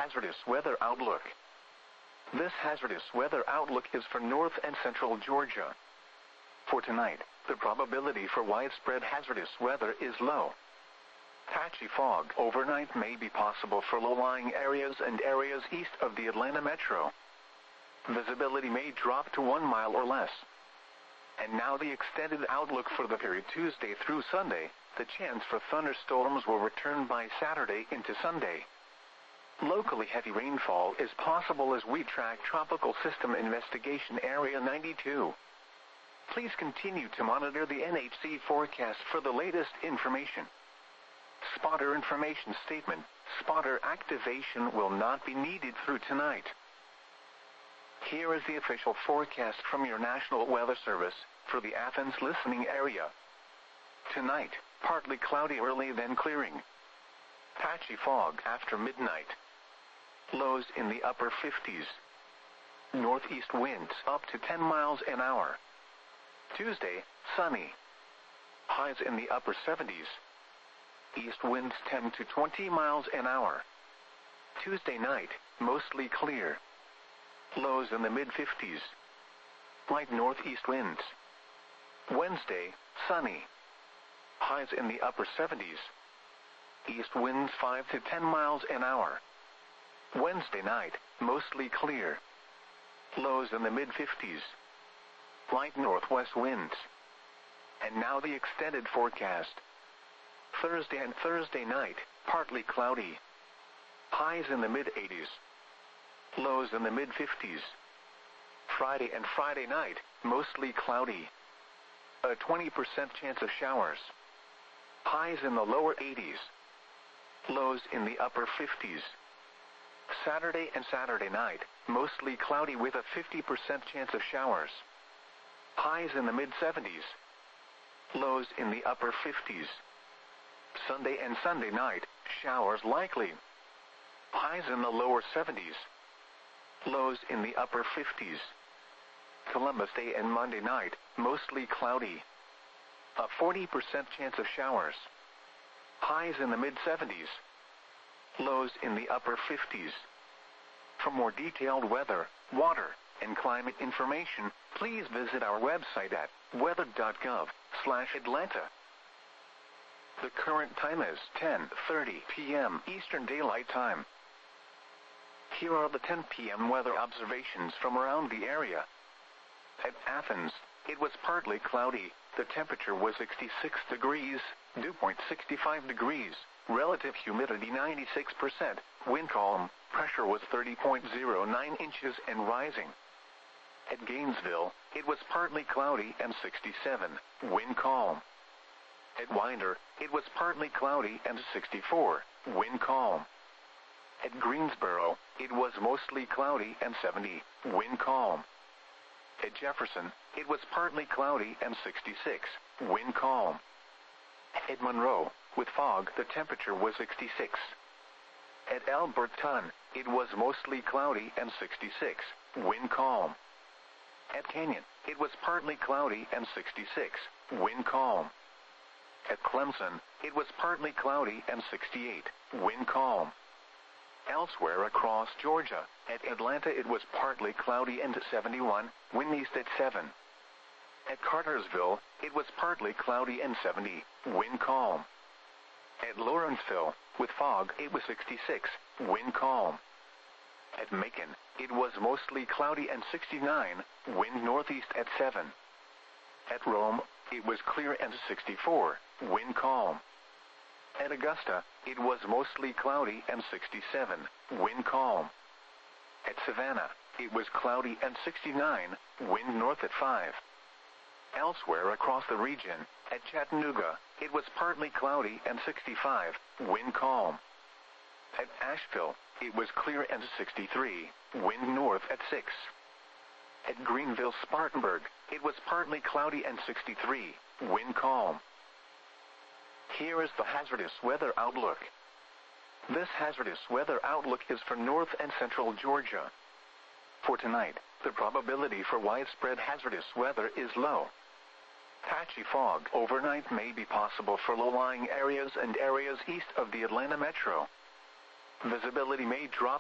hazardous weather outlook. This hazardous weather outlook is for north and central Georgia. For tonight, the probability for widespread hazardous weather is low. Patchy fog overnight may be possible for low-lying areas and areas east of the Atlanta metro. Visibility may drop to 1 mile or less. And now the extended outlook for the period Tuesday through Sunday. The chance for thunderstorms will return by Saturday into Sunday. Locally heavy rainfall is possible as we track Tropical System Investigation Area 92. Please continue to monitor the NHC forecast for the latest information. Spotter information statement: spotter activation will not be needed through tonight. Here is the official forecast from your National Weather Service for the Athens listening area. Tonight, partly cloudy early then clearing. Patchy fog after midnight. Lows in the upper 50s. Northeast winds up to 10 miles an hour. Tuesday, sunny. Highs in the upper 70s. East winds 10 to 20 miles an hour. Tuesday night, mostly clear. Lows in the mid-50s. Light northeast winds. Wednesday, sunny. Highs in the upper 70s. East winds 5 to 10 miles an hour. Wednesday night, mostly clear. Lows in the mid-50s. Light northwest winds. And now the extended forecast. Thursday and Thursday night, partly cloudy. Highs in the mid-80s. Lows in the mid-50s. Friday and Friday night, mostly cloudy. A 20% chance of showers. Highs in the lower 80s. Lows in the upper 50s. Saturday and Saturday night, mostly cloudy with a 50% chance of showers. Highs in the mid-70s. Lows in the upper 50s. Sunday and Sunday night, showers likely. Highs in the lower 70s. Lows in the upper 50s. Columbus Day and Monday night, mostly cloudy. A 40% chance of showers. Highs in the mid-70s. Lows in the upper 50s. For more detailed weather, water, and climate information, please visit our website at weather.gov/Atlanta. The current time is 10:30 p.m. Eastern Daylight Time. Here are the 10 p.m. weather observations from around the area. At Athens, it was partly cloudy. The temperature was 66 degrees, dew point 65 degrees, relative humidity 96%, wind calm, pressure was 30.09 inches and rising. At Gainesville, it was partly cloudy and 67, wind calm. At Winder, it was partly cloudy and 64, wind calm. At Greensboro, it was mostly cloudy and 70, wind calm. At Jefferson, it was partly cloudy and 66, wind calm. At Monroe, with fog, the temperature was 66. At Alberton, it was mostly cloudy and 66, wind calm. At Canyon, it was partly cloudy and 66, wind calm. At Clemson, it was partly cloudy and 68, wind calm. Elsewhere across Georgia, at Atlanta it was partly cloudy and 71, wind east at 7. At Cartersville, it was partly cloudy and 70, wind calm. At Lawrenceville, with fog, it was 66, wind calm. At Macon, it was mostly cloudy and 69, wind northeast at 7. At Rome, it was clear and 64, wind calm. At Augusta, it was mostly cloudy and 67, wind calm. At Savannah, it was cloudy and 69, wind north at 5. Elsewhere across the region, at Chattanooga, it was partly cloudy and 65, wind calm. At Asheville, it was clear and 63, wind north at 6. At Greenville-Spartanburg, it was partly cloudy and 63, wind calm. Here is the hazardous weather outlook. This hazardous weather outlook is for north and central Georgia. For tonight, the probability for widespread hazardous weather is low. Patchy fog overnight may be possible for low-lying areas and areas east of the Atlanta metro. Visibility may drop